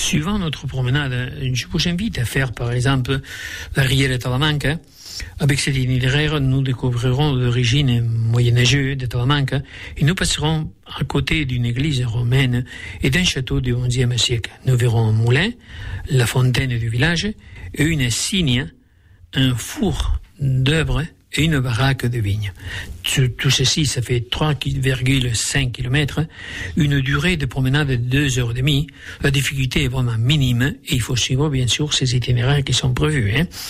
suivant notre promenade, je vous invite à faire par exemple la rivière Talamanca. Avec cet itinéraire, nous découvrirons l'origine moyenâgeuse de Talamanca et nous passerons à côté d'une église romaine et d'un château du XIe siècle. Nous verrons un moulin, la fontaine du village et une cygne, un four d'œuvre et une baraque de vigne. Tout ceci, ça fait 3,5 km, une durée de promenade de 2h30. La difficulté est vraiment minime et il faut suivre bien sûr ces itinéraires qui sont prévus.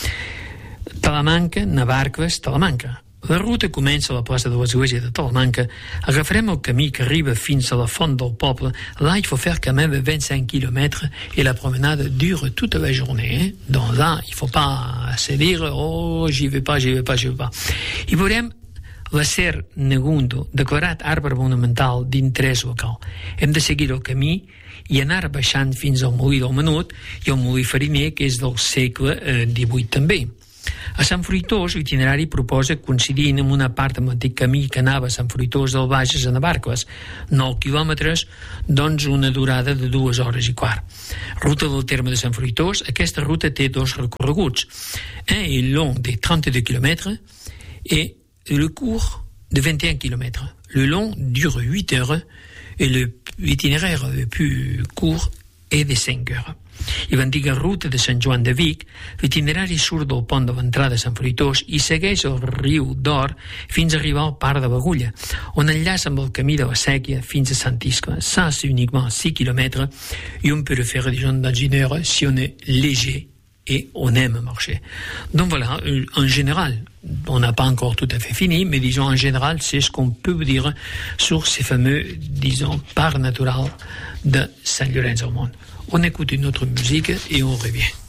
Talamanca, Navarcles, Talamanca. La ruta comença a la plaça de l'església de Talamanca. Agafarem el camí que arriba fins a la font del poble. Là, il faut faire quand même 25 km et la promenade dure toute la journée. Donc là, il ne faut pas se dire « Oh, j'y vais pas. » I veurem la Ser Negundo, declarat arbre monumental d'interès local. Hem de seguir el camí i anar baixant fins al molí del Menut i el molí fariner, que és del segle XVIII també. A Sant Fruitós, l'itinerari proposa, coincidint amb una part del mateix camí que anava a Sant Fruitós del Bages a Navarcles, 9 quilòmetres, doncs una durada de 2 hores i quart. Ruta del terme de Sant Fruitós, aquesta ruta té dos recorreguts. Un est long de 32 km et le court de 21 km. Le long dure 8 heures et l'itinéraire le plus court est de 5 heures. I l'antiga ruta de Sant Joan de Vic, l'itinerari surt del pont de l'entrada a Sant Fruitós i segueix el riu d'Or fins a arribar al Parc de l'Agulla, on enllaça amb el camí de la Sèquia fins a Sant Iscle. Ça, c'est uniquement 6 km et on peut le faire, disons, dans une heure si on est léger et on aime marcher. Donc voilà, en général, on n'a pas encore tout à fait fini, mais disons en général, c'est ce qu'on peut dire sur ces fameux, disons, parcs naturels de Sant Llorenç del Munt. On écoute une autre musique et on revient.